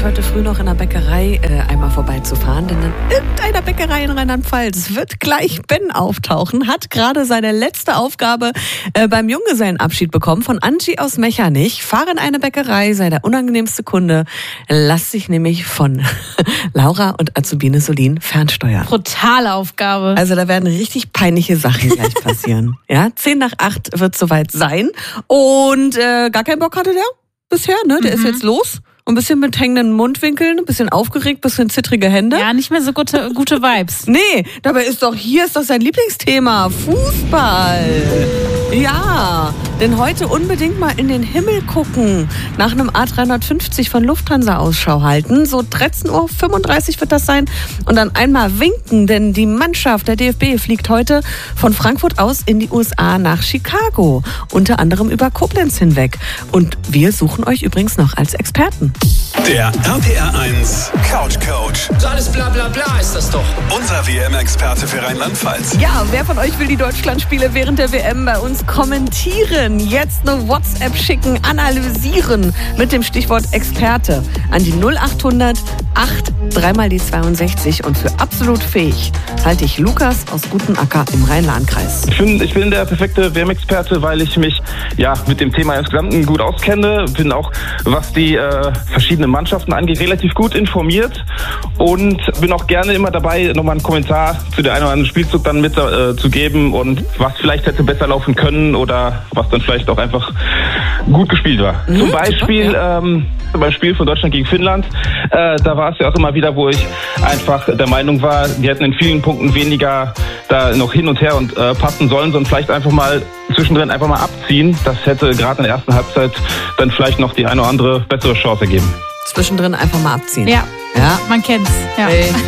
heute früh noch in der Bäckerei einmal vorbeizufahren, denn in irgendeiner Bäckerei in Rheinland-Pfalz wird gleich Ben auftauchen, hat gerade seine letzte Aufgabe beim Junggesellenabschied bekommen von Angie aus Mechernich. Fahre in eine Bäckerei, sei der unangenehmste Kunde, lass dich nämlich von Laura und Azubine Solin fernsteuern. Brutale Aufgabe. Also da werden richtig peinliche Sachen gleich passieren. Ja, 7:50 wird soweit sein und gar keinen Bock hatte der bisher, ne? Der ist jetzt los. Ein bisschen mit hängenden Mundwinkeln, ein bisschen aufgeregt, ein bisschen zittrige Hände. Ja, nicht mehr so gute Vibes. Nee, dabei ist doch sein Lieblingsthema, Fußball. Ja, denn heute unbedingt mal in den Himmel gucken, nach einem A350 von Lufthansa Ausschau halten. So 13:35 Uhr wird das sein und dann einmal winken, denn die Mannschaft der DFB fliegt heute von Frankfurt aus in die USA nach Chicago, unter anderem über Koblenz hinweg. Und wir suchen euch übrigens noch als Experten. Der RPR1 Couch Coach. So alles bla bla bla ist das doch. Unser WM-Experte für Rheinland-Pfalz. Ja, wer von euch will die Deutschlandspiele während der WM bei uns kommentieren? Jetzt eine WhatsApp schicken, analysieren mit dem Stichwort Experte an die 0800 8 3 die 62. Und für absolut fähig halte ich Lukas aus Gutenacker im Rhein-Lahn-Kreis. Ich bin der perfekte WM-Experte, weil ich mich mit dem Thema insgesamt gut auskenne. Bin auch, was die verschiedenen Mannschaften angeht, relativ gut informiert und bin auch gerne immer dabei, nochmal einen Kommentar zu der einen oder anderen Spielzug dann mit zu geben und was vielleicht hätte besser laufen können oder was dann vielleicht auch einfach gut gespielt war. Zum Beispiel beim Spiel von Deutschland gegen Finnland, da war es ja auch immer wieder, wo ich einfach der Meinung war, die hätten in vielen Punkten weniger da noch hin und her und passen sollen, sondern vielleicht einfach mal zwischendrin einfach mal abziehen. Das hätte gerade in der ersten Halbzeit dann vielleicht noch die eine oder andere bessere Chance ergeben. Zwischendrin einfach mal abziehen. Ja, man kennt's. Ja.